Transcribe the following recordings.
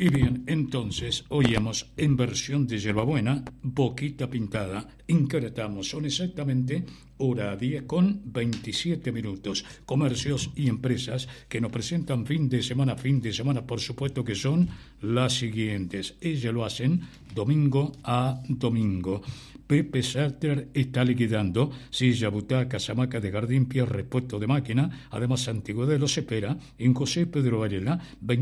Y bien, entonces oíamos en versión de Yerbabuena, Boquita Pintada. Incretamos, son exactamente hora 10 con 27 minutos. Comercios y empresas que nos presentan fin de semana, por supuesto que son las siguientes. Ellas lo hacen domingo a domingo. Pepe Sartre está liquidando silla, butacas, hamaca de jardín, pie, repuesto de máquina. Además, Antigüedad los espera en José Pedro Varela,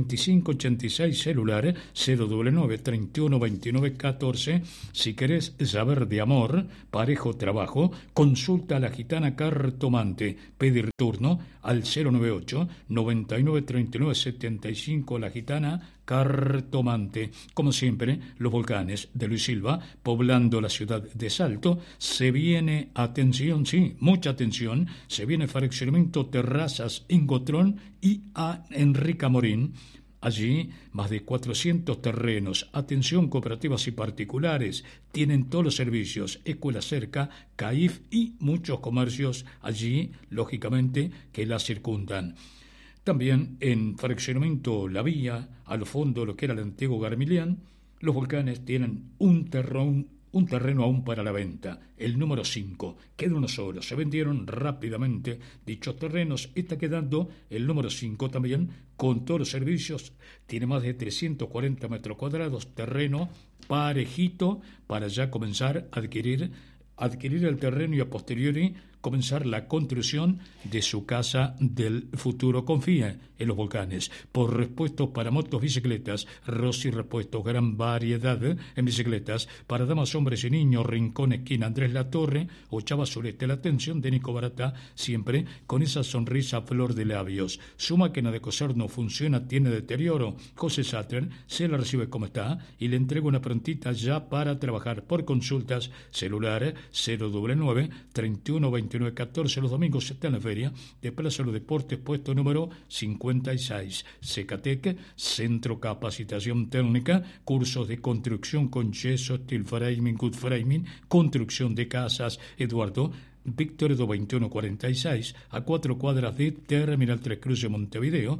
2586 celular 099 31 29 14. Si querés saber de amor, parejo, trabajo, consulta a la gitana cartomante. Pedir turno al 098 99 39 75. La gitana cartomante. Como siempre, los volcanes de Luis Silva poblando la ciudad de Salto. Se viene, atención, sí, mucha atención, se viene fraccionamiento Terrazas en Gotrón y a Enrique Morín. Allí, más de 400 terrenos, atención, cooperativas y particulares, tienen todos los servicios, escuela cerca, CAIF y muchos comercios allí, lógicamente, que la circundan. También en fraccionamiento La Vía, al fondo lo que era el antiguo Garmilián, los volcanes tienen un terreno aún para la venta, el número 5, queda uno solo, se vendieron rápidamente dichos terrenos, está quedando el número 5 también, con todos los servicios, tiene más de 340 metros cuadrados, terreno parejito para ya comenzar a adquirir el terreno y a posteriori comenzar la construcción de su casa del futuro. Confía en los volcanes. Por repuestos para motos, bicicletas, Rossi Repuestos, gran variedad en bicicletas para damas, hombres y niños. Rincón, esquina Andrés Latorre o Chava Sureste. La atención de Nico Barata, siempre con esa sonrisa a flor de labios. Su máquina de coser no funciona, tiene deterioro. José Satter se la recibe como está y le entrega una prontita ya para trabajar. Por consultas, celular 099 31 29 14. Los domingos está en la feria de Plaza de los Deportes, puesto número 56. Secatec, Centro Capacitación Técnica, cursos de construcción con yeso, steel framing, wood framing, construcción de casas. Eduardo Víctor Edo 2146, a 4 cuadras de Terminal Tres Cruces, Montevideo.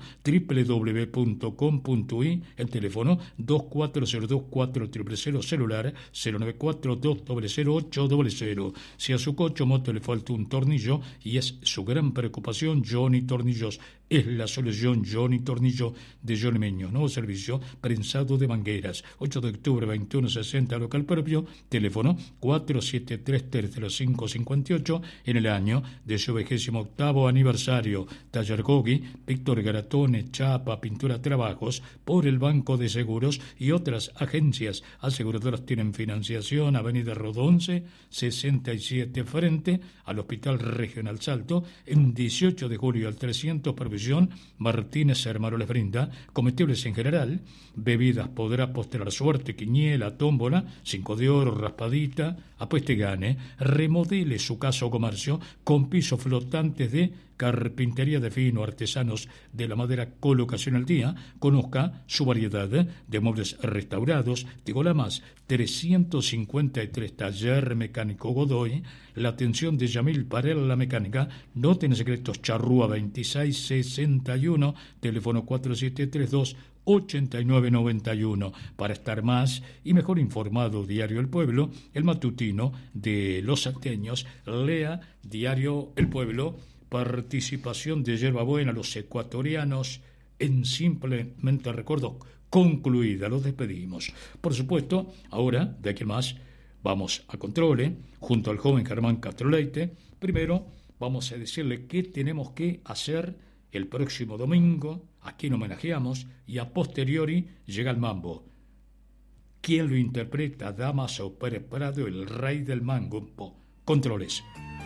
www.com.uy, el teléfono 24024000, celular 094200800. Si a su coche o moto le falta un tornillo, y es su gran preocupación, Johnny Tornillos es la solución. Johnny Tornillo de Johnny Meño, nuevo servicio, prensado de mangueras, 8 de octubre 2160, local propio, teléfono 473-30558. En el año de su 28º aniversario, Taller Gogi, Víctor Garatone, chapa, pintura, trabajos por el Banco de Seguros y otras agencias aseguradoras tienen financiación. Avenida Rodonce 67, frente al Hospital Regional Salto, en 18 de julio al 300, provisión Martínez Hermano les brinda comestibles en general, bebidas, podrá postear suerte, quiniela, tómbola, 5 de oro, raspadita, apueste y gane. Remodele su casa o comercio con pisos flotantes de carpintería de fino, artesanos de la madera, colocación al día. Conozca su variedad de muebles restaurados. Tigolamas 353, taller mecánico Godoy. La atención de Yamil Parel, la mecánica, no tiene secretos. Charrúa 2661, teléfono 4732-8991. Para estar más y mejor informado, Diario El Pueblo, el matutino de los salteños. Lea Diario El Pueblo. Participación de Yerbabuena, los ecuatorianos, en Simplemente Recuerdo, concluida. Los despedimos. Por supuesto, ahora, de aquí más, vamos a Controle, junto al joven Germán Castroleite. Primero, vamos a decirle qué tenemos que hacer el próximo domingo, a quién homenajeamos, y a posteriori llega el mambo. ¿Quién lo interpreta? Damaso Pérez Prado, el rey del mambo. Controles.